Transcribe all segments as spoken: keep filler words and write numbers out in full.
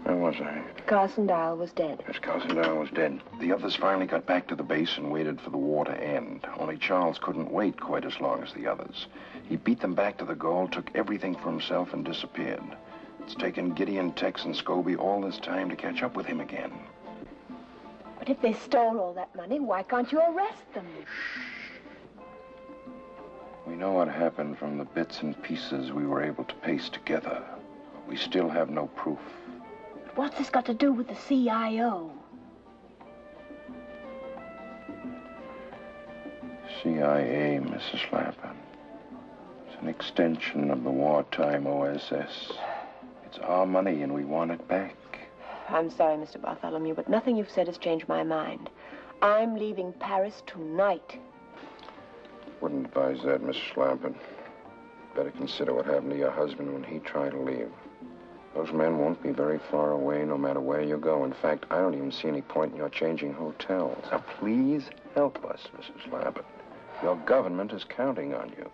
Where was I? Carson Dial was dead. Yes, Carson Dial was dead. The others finally got back to the base and waited for the war to end. Only Charles couldn't wait quite as long as the others. He beat them back to the goal, took everything for himself, and disappeared. It's taken Gideon, Tex, and Scobie all this time to catch up with him again. But if they stole all that money, why can't you arrest them? We know what happened from the bits and pieces we were able to paste together. But we still have no proof. But what's this got to do with the C I O? C I A, Missus Lappin. It's an extension of the wartime O S S. It's our money and we want it back. I'm sorry, Mister Bartholomew, but nothing you've said has changed my mind. I'm leaving Paris tonight. Wouldn't advise that, Missus Lappin. Better consider what happened to your husband when he tried to leave. Those men won't be very far away no matter where you go. In fact, I don't even see any point in your changing hotels. Now, please help us, Missus Lappin. Your government is counting on you.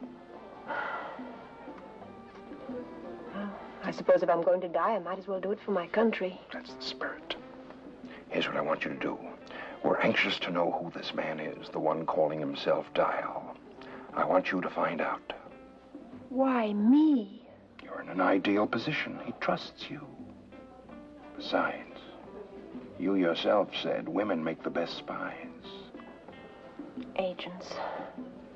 I suppose if I'm going to die, I might as well do it for my country. That's the spirit. Here's what I want you to do. We're anxious to know who this man is, the one calling himself Dial. I want you to find out. Why me? You're in an ideal position. He trusts you. Besides, you yourself said women make the best spies. Agents.